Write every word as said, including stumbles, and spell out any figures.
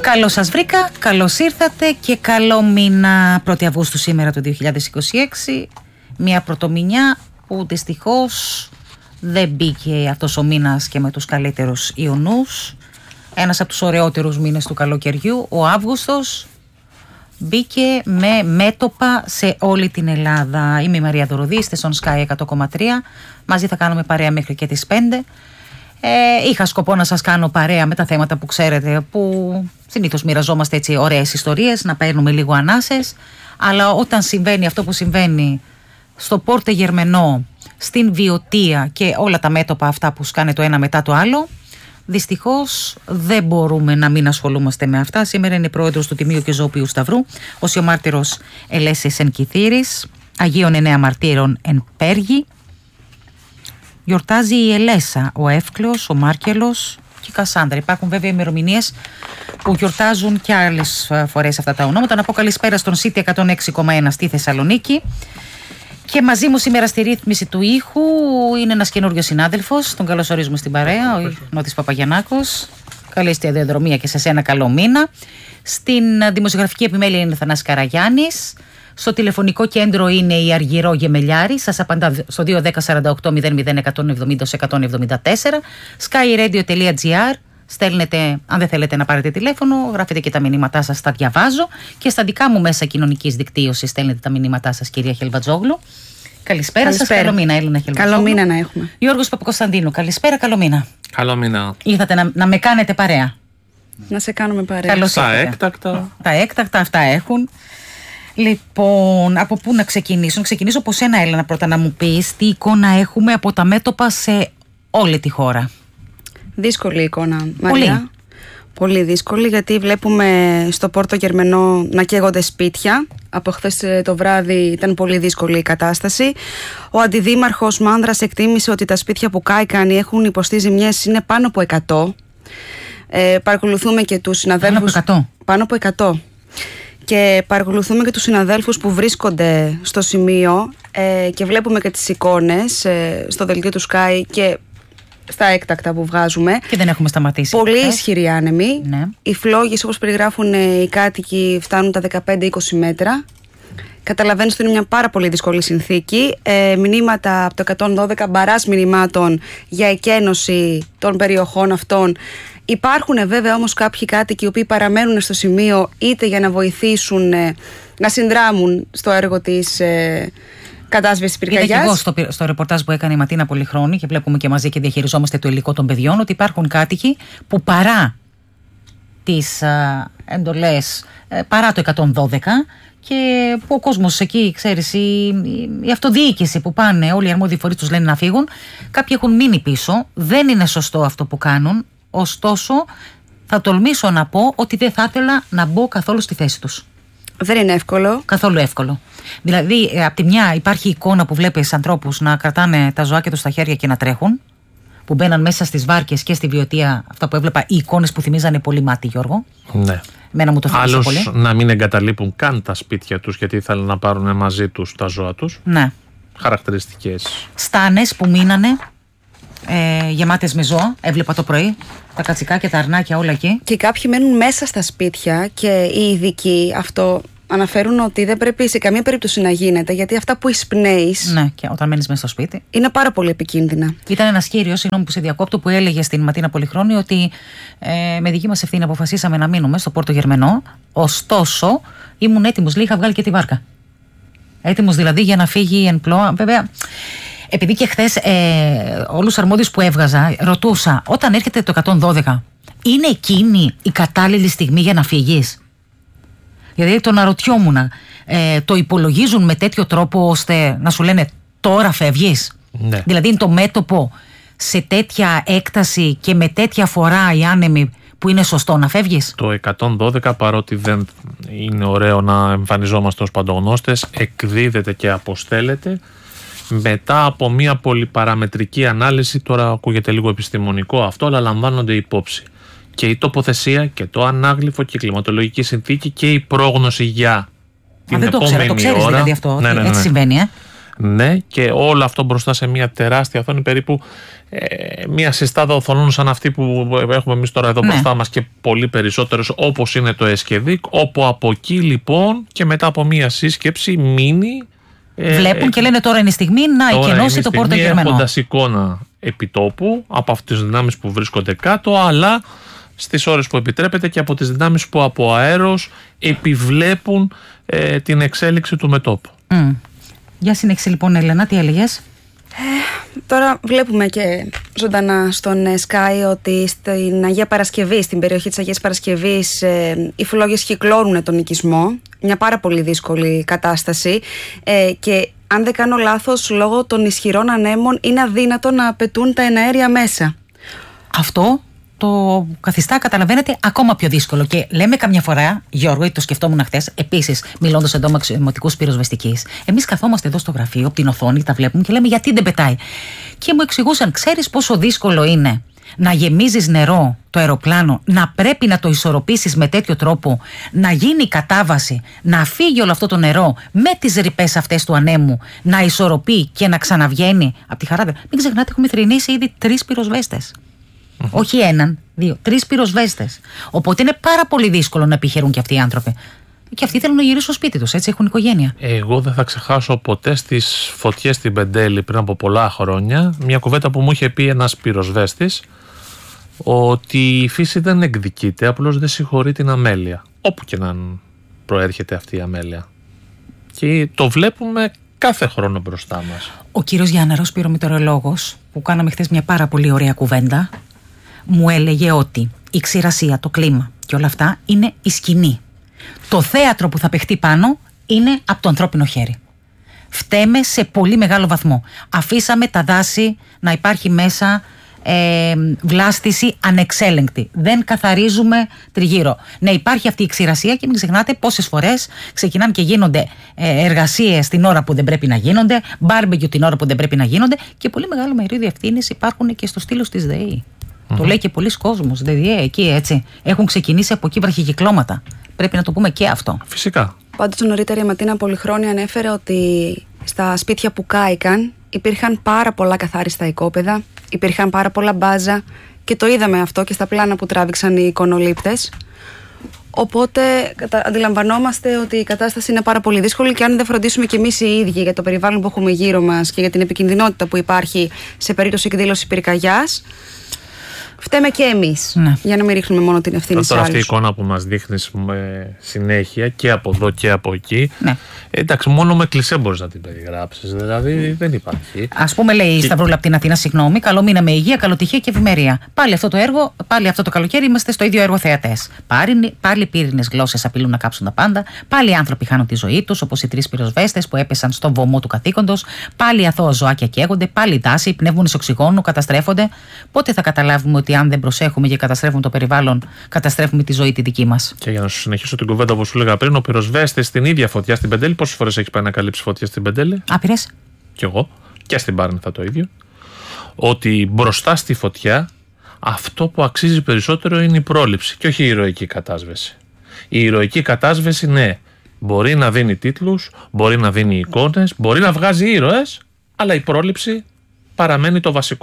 Καλώς σας βρήκα, καλώς ήρθατε και καλό μήνα. πρώτη Αυγούστου σήμερα το δύο χιλιάδες είκοσι έξι. Μια πρωτομηνιά που δυστυχώς δεν μπήκε αυτός ο μήνας και με τους καλύτερους ιονούς. Ένας από τους ωραιότερους μήνες του καλοκαιριού, ο Αύγουστος, μπήκε με μέτωπα σε όλη την Ελλάδα. Είμαι η Μαρία Δωροδή, είστε στον Sky εκατό κόμμα τρία. Μαζί θα κάνουμε παρέα μέχρι και τις πέντε. Ε, είχα σκοπό να σας κάνω παρέα με τα θέματα που ξέρετε, που συνήθως μοιραζόμαστε έτσι ωραίες ιστορίες, να παίρνουμε λίγο ανάσες. Αλλά όταν συμβαίνει αυτό που συμβαίνει στο Πόρτε Γερμενό, στην Βιωτία και όλα τα μέτωπα αυτά που σκάνε το ένα μετά το άλλο, δυστυχώς δεν μπορούμε να μην ασχολούμαστε με αυτά. Σήμερα είναι η πρόεδρος του Τιμίου και Ζωοποιού Σταυρού, ο Σιωμάρτυρος Ελέσης εν Κιθήρης, Αγίων Εννέα Μαρτύρων εν Πέργη. Γιορτάζει η Ελέσα, ο Εύκλεος, ο Μάρκελος και η Κασάνδρα. Υπάρχουν βέβαια ημερομηνίες που γιορτάζουν και άλλες φορές αυτά τα ονόματα. Να πω καλησπέρα στον City εκατόν έξι κόμμα ένα στη Θεσσαλονίκη. Και μαζί μου σήμερα στη ρύθμιση του ήχου είναι ένας καινούριος συνάδελφος. Τον καλωσορίζουμε στην παρέα, ο Νότης Παπαγιαννάκος. Καλή σταδιοδρομία και σε σένα, καλό μήνα. Στην δημοσιογραφική επιμέλεια είναι ο Θανάσης Καραγιάννης. Στο τηλεφωνικό κέντρο είναι η Αργυρό Γεμελιάρη. Σας απαντά στο δύο ένα μηδέν οκτώ μηδέν μηδέν εκατόν εβδομήντα εκατόν εβδομήντα τέσσερα. skyradio.gr. Στέλνετε, αν δεν θέλετε να πάρετε τηλέφωνο, γράφετε και τα μηνύματά σας, τα διαβάζω. Και στα δικά μου μέσα κοινωνικής δικτύωσης στέλνετε τα μηνύματά σας, κυρία Χελβατζόγλου. Καλησπέρα, καλησπέρα. σας, καλό μήνα, Έλληνα Χελβατζόγλου. Καλό μήνα να έχουμε. Γιώργος Παπακοσταντίνου, καλησπέρα, καλό μήνα. Καλό μήνα. Ήρθατε να, να με κάνετε παρέα. Να σε κάνουμε παρέα. Καλώς τα ήρθατε. έκτακτα. Τα έκτακτα αυτά έχουν. Λοιπόν, από πού να ξεκινήσω? Να ξεκινήσω από σένα, Έλληνα, πρώτα να μου πεις τι εικόνα έχουμε από τα μέτωπα σε όλη τη χώρα. Δύσκολη εικόνα, Μαρία. Πολύ. Πολύ δύσκολη, γιατί βλέπουμε στο Πόρτο Γερμενό να καίγονται σπίτια. Από χθες το βράδυ ήταν πολύ δύσκολη η κατάσταση. Ο αντιδήμαρχος Μάνδρας εκτίμησε ότι τα σπίτια που κάηκαν ή έχουν υποστεί ζημιές είναι πάνω από εκατό. Ε, παρακολουθούμε και τους συναδέλφους. Πάνω από εκατό. Πάνω από εκατό. Και παρακολουθούμε και τους συναδέλφους που βρίσκονται στο σημείο ε, και βλέπουμε και τις εικόνες ε, στο δελτίο του Sky και στα έκτακτα που βγάζουμε. Και δεν έχουμε σταματήσει. Πολύ ε. ισχυροί άνεμοι. Ναι. Οι φλόγες, όπως περιγράφουν οι κάτοικοι, φτάνουν τα δεκαπέντε με είκοσι μέτρα. Καταλαβαίνεις ότι είναι μια πάρα πολύ δύσκολη συνθήκη. Ε, μηνύματα από το εκατόν δώδεκα, μπαράς μηνυμάτων για εκένωση των περιοχών αυτών. Υπάρχουν βέβαια όμως κάποιοι κάτοικοι οι οποίοι παραμένουν στο σημείο είτε για να βοηθήσουν ε, να συνδράμουν στο έργο της ε, κατάσβεσης πυρκαγιάς. Είδα και εγώ στο, στο ρεπορτάζ που έκανε η Ματίνα Πολυχρόνη και βλέπουμε και μαζί και διαχειριζόμαστε το υλικό των παιδιών ότι υπάρχουν κάτοικοι που παρά τις α, εντολές, ε, παρά το εκατόν δώδεκα και που ο κόσμος εκεί, ξέρεις, η, η αυτοδιοίκηση που πάνε, όλοι οι αρμόδιοι φορείς τους λένε να φύγουν, κάποιοι έχουν μείνει πίσω. Δεν είναι σωστό αυτό που κάνουν. Ωστόσο, θα τολμήσω να πω ότι δεν θα ήθελα να μπω καθόλου στη θέση τους. Δεν είναι εύκολο. Καθόλου εύκολο. Δηλαδή, από τη μια υπάρχει εικόνα που βλέπεις ανθρώπους να κρατάνε τα ζωάκια τους στα χέρια και να τρέχουν, που μπαίναν μέσα στις βάρκες και στη Βιωτία, αυτά που έβλεπα, οι εικόνες που θυμίζανε πολύ μάτι, Γιώργο. Ναι. Μένα μου το θυμίζει πολύ. Άλλος να μην εγκαταλείπουν καν τα σπίτια τους γιατί ήθελαν να πάρουν μαζί τους τα ζώα τους. Ναι. Χαρακτηριστικές. Στάνες που μείνανε ε, γεμάτες με ζώα, έβλεπα το πρωί. Τα κατσικάκια, τα αρνάκια, όλα εκεί. Και κάποιοι μένουν μέσα στα σπίτια και οι ειδικοί αυτό αναφέρουν ότι δεν πρέπει σε καμία περίπτωση να γίνεται, γιατί αυτά που εισπνέεις. Ναι, και όταν μένεις μέσα στο σπίτι. Είναι πάρα πολύ επικίνδυνα. Ήταν ένας κύριος, συγγνώμη που σε διακόπτω, που έλεγε στην Ματίνα Πολυχρόνη ότι ε, με δική μας ευθύνη αποφασίσαμε να μείνουμε στο Πόρτο Γερμενό. Ωστόσο, ήμουν έτοιμος, λέει, είχα βγάλει και τη βάρκα. Έτοιμος δηλαδή για να φύγει εν πλώα. Βέβαια. Επειδή και χθες ε, όλους τους αρμόδιους που έβγαζα, ρωτούσα, όταν έρχεται το εκατόν δώδεκα, είναι εκείνη η κατάλληλη στιγμή για να φύγεις? Δηλαδή τον αναρωτιόμουν, ε, το υπολογίζουν με τέτοιο τρόπο ώστε να σου λένε τώρα φεύγεις? Ναι. Δηλαδή είναι το μέτωπο σε τέτοια έκταση και με τέτοια φορά οι άνεμοι που είναι σωστό να φεύγεις? Το εκατόν δώδεκα, παρότι δεν είναι ωραίο να εμφανιζόμαστε ως παντογνώστες, εκδίδεται και αποστέλλεται μετά από μια πολυπαραμετρική ανάλυση. Τώρα ακούγεται λίγο επιστημονικό αυτό, αλλά λαμβάνονται υπόψη και η τοποθεσία και το ανάγλυφο και η κλιματολογική συνθήκη και η πρόγνωση για την Α, δεν επόμενη το ξέρω, το ξέρεις ώρα. δηλαδή αυτό, ναι, ναι, ναι, ναι. Έτσι συμβαίνει, ε? Ναι, και όλο αυτό μπροστά σε μια τεράστια οθόνη, περίπου ε, μια συστάδα οθονών σαν αυτή που έχουμε εμείς τώρα εδώ ναι. μπροστά μας και πολύ περισσότερες, όπως είναι το Εσκεδίκ, όπου από εκεί λοιπόν και μετά από μια σύσκεψη μείνει. Βλέπουν ε, και λένε τώρα είναι η στιγμή να εκενώσει το Πόρτο Γερμανό. Έχοντας εικόνα επιτόπου από αυτές τις δυνάμεις που βρίσκονται κάτω, αλλά στις ώρες που επιτρέπεται και από τις δυνάμεις που από αέρος επιβλέπουν ε, την εξέλιξη του μετώπου. Mm. Για συνέχισε λοιπόν, Έλενα, τι έλεγες? Ε, τώρα βλέπουμε και ζωντανά στον Sky ότι στην Αγία Παρασκευή, στην περιοχή της Αγίας Παρασκευής, ε, οι φλόγες κυκλώνουν τον οικισμό. Μια πάρα πολύ δύσκολη κατάσταση ε, και αν δεν κάνω λάθος, λόγω των ισχυρών ανέμων είναι αδύνατο να πετούν τα εναέρια μέσα. Αυτό το καθιστά, καταλαβαίνετε, ακόμα πιο δύσκολο. Και λέμε καμιά φορά, Γιώργο, το σκεφτόμουν χθες, επίσης, μιλώντας εντός αξιωματικούς πυροσβεστικής, εμείς καθόμαστε εδώ στο γραφείο, από την οθόνη, τα βλέπουμε και λέμε γιατί δεν πετάει. Και μου εξηγούσαν, ξέρεις πόσο δύσκολο είναι να γεμίζεις νερό το αεροπλάνο, να πρέπει να το ισορροπήσεις με τέτοιο τρόπο, να γίνει η κατάβαση, να φύγει όλο αυτό το νερό με τις ρηπές αυτές του ανέμου, να ισορροπεί και να ξαναβγαίνει από τη χαρά. Μην ξεχνάτε, έχουμε θρηνήσει ήδη τρεις πυροσβέστες. Mm-hmm. Όχι έναν, δύο, τρεις πυροσβέστες. Οπότε είναι πάρα πολύ δύσκολο να επιχειρούν και αυτοί οι άνθρωποι. Και αυτοί θέλουν να γυρίσουν στο σπίτι τους, έτσι, έχουν οικογένεια. Εγώ δεν θα ξεχάσω ποτέ στις φωτιές στην Πεντέλη πριν από πολλά χρόνια μια κουβέντα που μου είχε πει ένας πυροσβέστης, ότι η φύση δεν εκδικείται, απλώς δεν συγχωρεί την αμέλεια. Όπου και να προέρχεται αυτή η αμέλεια. Και το βλέπουμε κάθε χρόνο μπροστά μας. Ο κύριος Γιάνναρος, πυρομετεωρολόγος, που κάναμε χθες μια πάρα πολύ ωραία κουβέντα, μου έλεγε ότι η ξηρασία, το κλίμα και όλα αυτά είναι η σκηνή. Το θέατρο που θα παιχτεί πάνω είναι από το ανθρώπινο χέρι. Φταίμε σε πολύ μεγάλο βαθμό. Αφήσαμε τα δάση να υπάρχει μέσα ε, βλάστηση ανεξέλεγκτη. Δεν καθαρίζουμε τριγύρω. Ναι, υπάρχει αυτή η ξηρασία και μην ξεχνάτε πόσες φορές ξεκινάνε και γίνονται ε, εργασίες την ώρα που δεν πρέπει να γίνονται, μπάρμπεκιου την ώρα που δεν πρέπει να γίνονται και πολύ μεγάλο μερίδιο ευθύνης υπάρχουν και στο στήλος της ΔΕΗ. Mm-hmm. Το λέει και πολλοί κόσμος. Δηλαδή, εκεί έτσι. Έχουν ξεκινήσει από εκεί βραχικυκλώματα. Πρέπει να το πούμε και αυτό. Φυσικά. Πάντως νωρίτερα η Ματίνα Πολυχρόνια ανέφερε ότι στα σπίτια που κάηκαν υπήρχαν πάρα πολλά καθάριστα οικόπεδα, υπήρχαν πάρα πολλά μπάζα και το είδαμε αυτό και στα πλάνα που τράβηξαν οι εικονολήπτες. Οπότε αντιλαμβανόμαστε ότι η κατάσταση είναι πάρα πολύ δύσκολη και αν δεν φροντίσουμε κι εμείς οι ίδιοι για το περιβάλλον που έχουμε γύρω μας και για την επικινδυνότητα που υπάρχει σε περίπτωση εκδήλωση πυρκαγιάς, φταίμε και εμείς, ναι. Για να μην ρίχνουμε μόνο την ευθύνη σε άλλους. Αυτή η εικόνα που μας δείχνεις με συνέχεια και από εδώ και από εκεί, ναι. Εντάξει, μόνο με κλισέ μπορείς να την περιγράψεις. Δηλαδή δεν υπάρχει. Ας πούμε, λέει η και... Σταυρούλα από την Αθήνα, συγγνώμη, καλό μήνα με υγεία, καλοτυχία και ευημερία. Πάλι αυτό το έργο, πάλι αυτό το καλοκαίρι είμαστε στο ίδιο έργο θεατές. Πάλι, πάλι πύρινες γλώσσες απειλούν να κάψουν τα πάντα. Πάλι οι άνθρωποι χάνουν τη ζωή τους, όπως οι τρεις πυροσβέστες που έπεσαν στον βωμό του καθήκοντος. Πάλι αθώα ζωάκια καίγονται. Πάλι δάση πνεύμουν εις οξυγόνου, καταστρέφονται. Πότε θα καταλάβουμε ότι αν δεν προσέχουμε και καταστρέφουμε το περιβάλλον, καταστρέφουμε τη ζωή τη δική μας? Και για να σου συνεχίσω την κουβέντα που σου έλεγα πριν, ο πυροσβέστης στην ίδια φωτιά στην Πεντέλη, πόσες φορές έχει πάει να καλύψει φωτιά στην Πεντέλη? Άπειρες. Κι εγώ. Και στην Πάρνηθα το ίδιο. Ότι μπροστά στη φωτιά αυτό που αξίζει περισσότερο είναι η πρόληψη και όχι η ηρωική κατάσβεση. Η ηρωική κατάσβεση, ναι, μπορεί να δίνει τίτλους, μπορεί να δίνει εικόνες, μπορεί να βγάζει ήρωες, αλλά η πρόληψη παραμένει το βασικό.